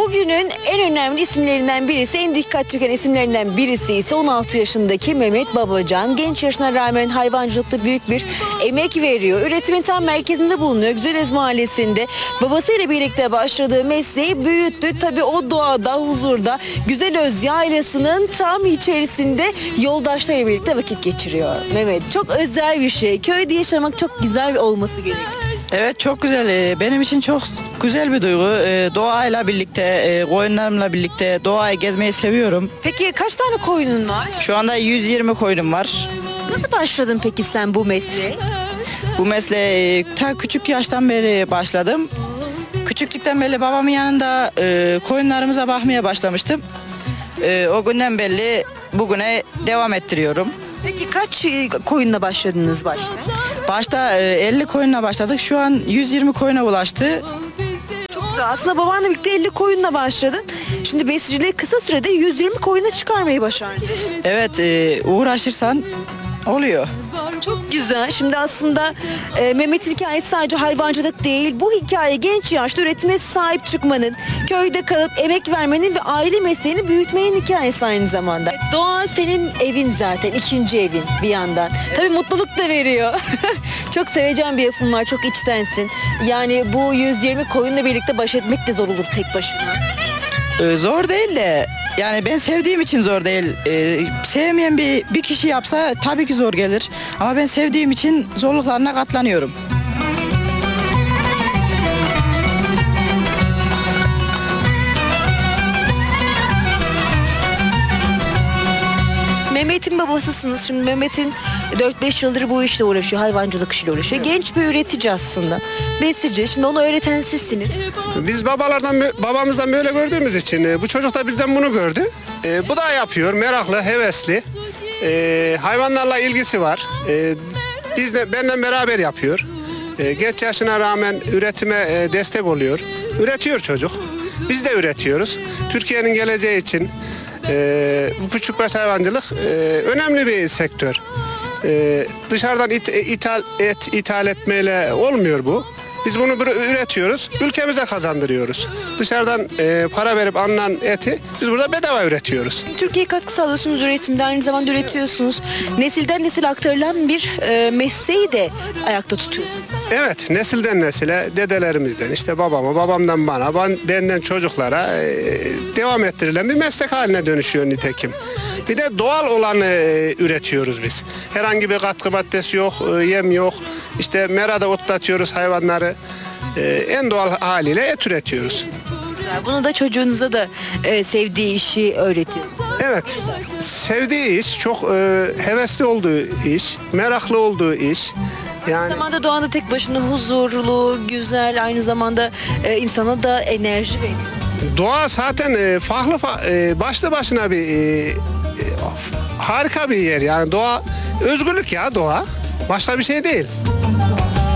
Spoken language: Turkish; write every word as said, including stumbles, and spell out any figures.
Bugünün en önemli isimlerinden birisi, en dikkat çeken isimlerinden birisi ise on altı yaşındaki Mehmet Babacan. Genç yaşına rağmen hayvancılıkta büyük bir emek veriyor. Üretimin tam merkezinde bulunuyor. Güzelez Mahallesi'nde babasıyla birlikte başladığı mesleği büyüttü. Tabii o doğada, huzurda, Güzelöz Yaylası'nın tam içerisinde yoldaşlarıyla birlikte vakit geçiriyor. Mehmet, çok özel bir şey. Köyde yaşamak çok güzel olması gerek. Evet, çok güzel. Ee, Benim için çok güzel bir duygu. Ee, Doğayla birlikte, e, koyunlarımla birlikte doğayı gezmeyi seviyorum. Peki kaç tane koyunun var? Şu anda yüz yirmi koyunum var. Nasıl başladın peki sen bu mesleğe? Bu mesleğe e, ta küçük yaştan beri başladım. Küçüklükten beri babamın yanında e, koyunlarımıza bakmaya başlamıştım. E, o günden beri bugüne devam ettiriyorum. Peki kaç e, koyunla başladınız başta? Başta e, elli koyunla başladık. Şu an yüz yirmi koyuna ulaştı. Çok güzel. Aslında babanla birlikte elli koyunla başladın. Şimdi besiciliği kısa sürede yüz yirmi koyuna çıkarmayı başardın. Evet, e, uğraşırsan oluyor. Çok güzel. Şimdi aslında e, Mehmet'in hikayesi sadece hayvancılık değil. Bu hikaye genç yaşta üretime sahip çıkmanın, köyde kalıp emek vermenin ve aile mesleğini büyütmenin hikayesi aynı zamanda. Doğa senin evin zaten, ikinci evin bir yandan. Tabii mutluluk da veriyor. Çok sevecen bir yapın var, çok içtensin. Yani bu yüz yirmi koyunla birlikte baş etmek de zor olur tek başına. Ee, zor değil de yani ben sevdiğim için zor değil. Ee, sevmeyen bir bir kişi yapsa tabii ki zor gelir. Ama ben sevdiğim için zorluklarına katlanıyorum. Mehmet'in babasısınız. Şimdi Mehmet'in dört beş yıldır bu işle uğraşıyor. Hayvancılık işiyle uğraşıyor. Genç bir üretici aslında. Besici. Şimdi onu öğreten sizsiniz. Biz babalardan, babamızdan böyle gördüğümüz için e, bu çocuk da bizden bunu gördü. E, bu da yapıyor, meraklı, hevesli. E, hayvanlarla ilgisi var. E, bizle, benimle beraber yapıyor. E, genç yaşına rağmen üretime e, destek oluyor. Üretiyor çocuk. Biz de üretiyoruz. Türkiye'nin geleceği için e, bu küçükbaş hayvancılık e, önemli bir sektör. E, dışarıdan it, ithal et, ithal etmeyle olmuyor bu. Biz bunu üretiyoruz, ülkemize kazandırıyoruz. Dışarıdan e, para verip alınan eti biz burada bedava üretiyoruz. Türkiye'ye katkı sağlıyorsunuz üretimde, aynı zamanda üretiyorsunuz. Nesilden nesile aktarılan bir e, mesleği de ayakta tutuyorsunuz. Evet, nesilden nesile, dedelerimizden, işte babama, babamdan bana, benden çocuklara e, devam ettirilen bir meslek haline dönüşüyor nitekim. Bir de doğal olanı e, üretiyoruz biz. Herhangi bir katkı maddesi yok, e, yem yok. İşte merada otlatıyoruz hayvanları. E, en doğal haliyle et üretiyoruz. Bunu da çocuğunuza da e, sevdiği işi öğretiyorsunuz. Evet, sevdiği iş, çok e, hevesli olduğu iş, meraklı olduğu iş. Aynı Yani zamanda doğada tek başına huzurlu, güzel, aynı zamanda e, insana da enerji veriyor. doğa zaten e, farklı, fa- e, başlı başına bir e, e, harika bir yer. Yani doğa, özgürlük ya doğa. Başka bir şey değil.